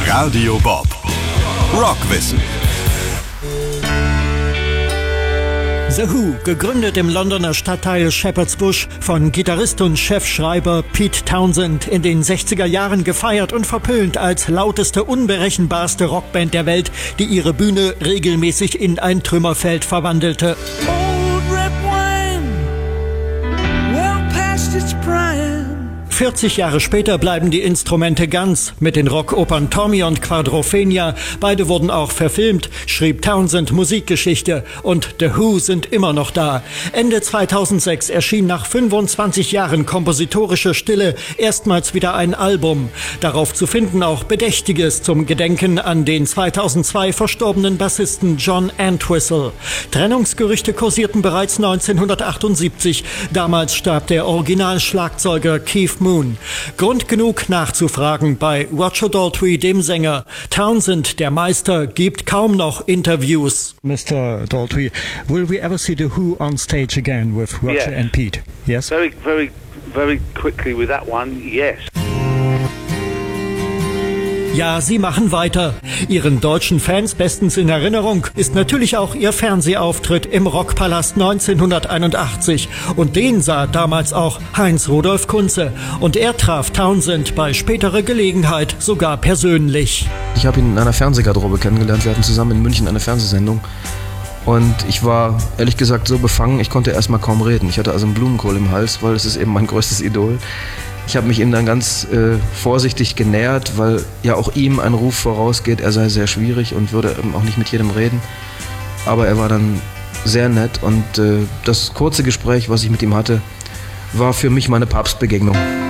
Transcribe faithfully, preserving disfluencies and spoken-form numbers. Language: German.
Radio Bob. Rockwissen. The Who, gegründet im Londoner Stadtteil Shepherd's Bush von Gitarrist und Chefschreiber Pete Townshend, in den sechziger Jahren gefeiert und verpönt als lauteste, unberechenbarste Rockband der Welt, die ihre Bühne regelmäßig in ein Trümmerfeld verwandelte. Old red wine, well past its prime. vierzig Jahre später bleiben die Instrumente ganz. Mit den Rockopern Tommy und Quadrophenia, beide wurden auch verfilmt, schrieb Townshend Musikgeschichte, und The Who sind immer noch da. Ende zweitausendsechs erschien nach fünfundzwanzig Jahren kompositorischer Stille erstmals wieder ein Album. Darauf zu finden auch Bedächtiges zum Gedenken an den zweitausendzwei verstorbenen Bassisten John Entwistle. Trennungsgerüchte kursierten bereits neunzehnhundertachtundsiebzig. Damals starb der Originalschlagzeuger Keith Moon. Grund genug nachzufragen bei Roger Daltrey, dem Sänger. Townshend, der Meister, gibt kaum noch Interviews. Mister Daltrey, will we ever see The Who on stage again with Roger Yes. and Pete? Yes? Very, very, very quickly with that one, yes. Ja, sie machen weiter. Ihren deutschen Fans bestens in Erinnerung ist natürlich auch ihr Fernsehauftritt im Rockpalast neunzehnhunderteinundachtzig. Und den sah damals auch Heinz Rudolf Kunze. Und er traf Townshend bei späterer Gelegenheit sogar persönlich. Ich habe ihn in einer Fernsehgarderobe kennengelernt. Wir hatten zusammen in München eine Fernsehsendung. Und ich war, ehrlich gesagt, so befangen, ich konnte erst mal kaum reden. Ich hatte also einen Blumenkohl im Hals, weil es ist eben mein größtes Idol. Ich habe mich ihm dann ganz äh, vorsichtig genähert, weil ja auch ihm ein Ruf vorausgeht, er sei sehr schwierig und würde ähm, auch nicht mit jedem reden. Aber er war dann sehr nett und äh, das kurze Gespräch, was ich mit ihm hatte, war für mich meine Papstbegegnung.